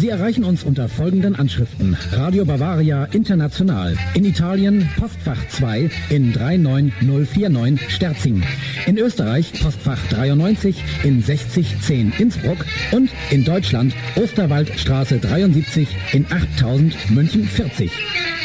Sie erreichen uns unter folgenden Anschriften. Radio Bavaria International. In Italien Postfach 2 in 39049 Sterzing. In Österreich Postfach 93 in 6010 Innsbruck. Und in Deutschland Osterwaldstraße 73 in 8000 München 40.